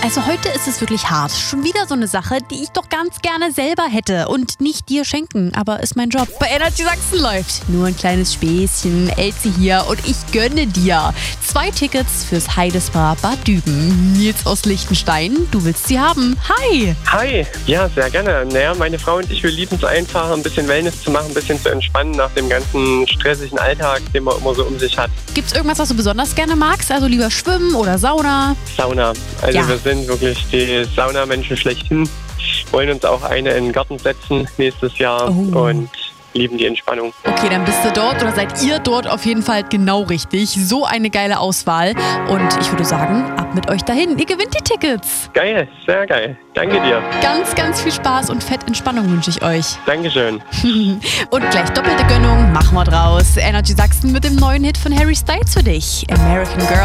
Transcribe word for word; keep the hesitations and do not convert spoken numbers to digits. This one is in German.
Also heute ist es wirklich hart. Schon wieder so eine Sache, die ich doch ganz gerne selber hätte und nicht dir schenken. Aber ist mein Job. Bei Energy Sachsen läuft nur ein kleines Späßchen. Elsie hier und ich gönne dir zwei Tickets fürs Heidespa Bad Düben. Nils aus Liechtenstein, du willst sie haben. Hi! Hi, ja, sehr gerne. Naja, meine Frau und ich, wir lieben es einfach, ein bisschen Wellness zu machen, ein bisschen zu entspannen nach dem ganzen stressigen Alltag, den man immer so um sich hat. Gibt's irgendwas, was du besonders gerne magst? Also lieber schwimmen oder Sauna? Sauna. Also Ja. wir sind wirklich die Saunamenschen schlechthin. Wollen uns auch eine in den Garten setzen nächstes Jahr Oh. und lieben die Entspannung. Okay, dann bist du dort oder seid ihr dort auf jeden Fall genau richtig. So eine geile Auswahl. Und ich würde sagen, ab mit euch dahin. Ihr gewinnt die Tickets. Geil, sehr geil. Danke dir. Ganz, ganz viel Spaß und fett Entspannung wünsche ich euch. Dankeschön. Und gleich doppelte Gönnung, machen wir draus. Energy Sachsen mit dem neuen Hit von Harry Styles für dich. American Girl.